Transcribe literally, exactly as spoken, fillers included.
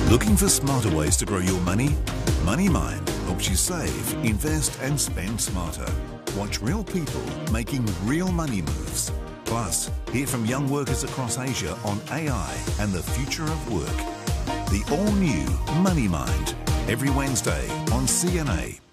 Looking for smarter ways to grow your money? MoneyMind helps you save, invest and spend smarter. Watch real people making real money moves. Plus, hear from young workers across Asia on A I and the future of work. The all-new MoneyMind, every Wednesday on C N A.